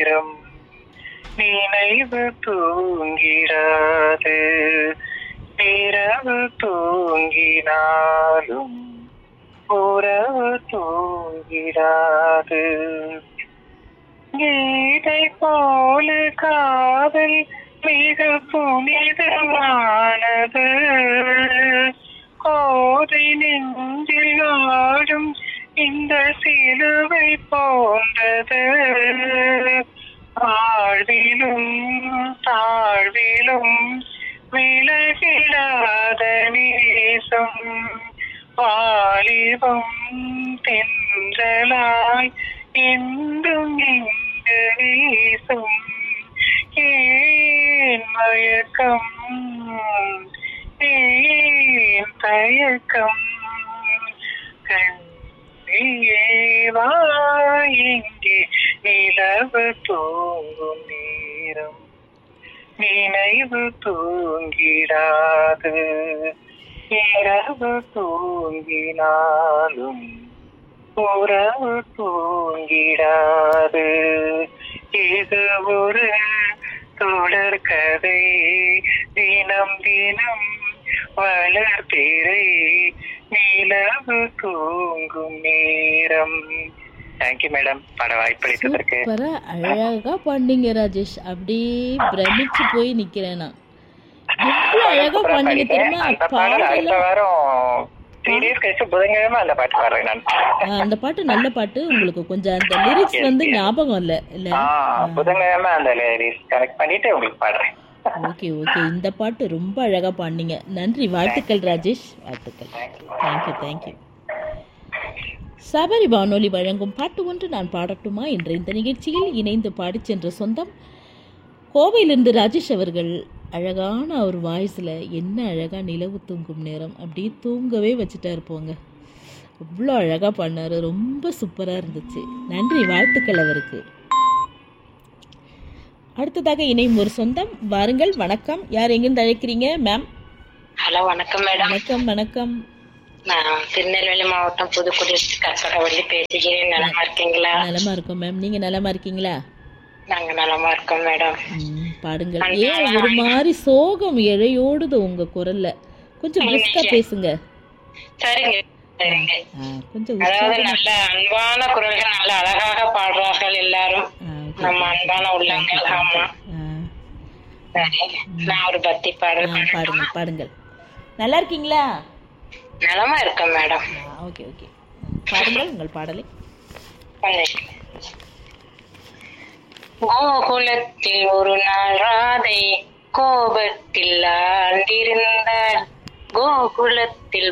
நேரம் நினைவு தூங்கிடாது. இரவு தூங்கினாலும் உறவு தூங்கிடாது. கீதை போல காதல் மிக புனிதமானது. கோதை நெஞ்சில் ஆடும் இந்த சிலுவை போன்றது. வாழ்விலும் தாழ்விலும் விலகிடாத நேசம். வாலிபம் தென்றலாய் என்றும் இங்கு வீசும். ஏன் மயக்கம் ஏன் தயக்கம் கண்ணேவா எங்கே நிலவு தூங்கும் நேரம் நினைவு தூங்கிடாது. இரவு தூங்கினாலும் உறவு தூங்கிடாது. இது ஒரு தொடர் கதை, தினம் தினம் வளர்த்திரை நிலவு தூங்கும் நேரம். தேங்க்யூ மேடம், பட வாய்ப்பளித்ததற்கு. அழகா பாண்டிங்க ராஜேஷ், அப்படியே பிரமிச்சு போய் நிக்கிறேன் நான். எவ்வளவு அழகா பாண்டிங்க தெரியுமா? அந்த பாட்டு நல்ல பாட்டு. உங்களுக்கு கொஞ்சம் அந்த லிரிக்ஸ் வந்து ஞாபகம் இல்ல இல்ல? புதன்கிழமை அந்த லிரிக்ஸ் கனெக்ட் பண்ணிட்டு உங்களுக்கு பாடுறேன். ஓகே ஓகே, இந்த பாட்டு ரொம்ப அழகா பாடினீங்க. நன்றி, வாழ்த்துக்கள் ராஜேஷ், வாழ்த்துக்கள். Thank you thank you. சபரி வானொலி வழங்கும் பாட்டு ஒன்று நான் பாடட்டுமா என்ற இந்த நிகழ்ச்சியில் இணைந்து பாடி சென்ற சொந்தம் கோவையிலிருந்து ராஜேஷ் அவர்கள். அழகான ஒரு வாய்ஸில் என்ன அழகாக நிலவு தூங்கும் நேரம் அப்படியே தூங்கவே வச்சுட்டா இருப்போங்க. அவ்வளோ அழகாக பண்ணார், ரொம்ப சூப்பராக இருந்துச்சு. நன்றி, வாழ்த்துக்கள் அவருக்கு. அடுத்ததாக இணையும் ஒரு சொந்தம், வாருங்கள். வணக்கம், யார் எங்கிருந்து அழைக்கிறீங்க மேம்? ஹலோ, வணக்கம் மேடம். வணக்கம் வணக்கம். நான் திருநெல்வேலி மாவட்டம் புதுக்குடி கற்பகவள்ளி பேசுகிறேன். நலமா இருக்கீங்களா? நலமா இருக்கோம் மேம், நீங்க நலமா இருக்கீங்களா? நாங்க நலமா இருக்கோம் மேடம். பாடுங்கள். ஏன் ஒரு மாதிரி சோகம் இழையோடுது உங்க குரல்ல? கொஞ்சம் பிரிஸ்கா பேசுங்க. சரிங்க சரிங்க. கொஞ்சம் அதாவது நல்ல அன்பான குரல்கள், நல்ல அழகாக பாடுறார்கள் எல்லாரும், நம்ம அன்பான உள்ளங்கள். ஆமா, சரி. நான் ஒரு பக்தி பாடல் பாடுங்கள் பாடுங்கள். நல்லா இருக்கீங்களா? நலமா இருக்கேன் மேடம். ஓகே ஓகே, பாடுங்கள் உங்கள் பாடலை. கோகுலத்தில் ஒரு நாள் ராதை கோபத்தில் ஆழ்ந்திருந்தாள். கோகுலத்தில்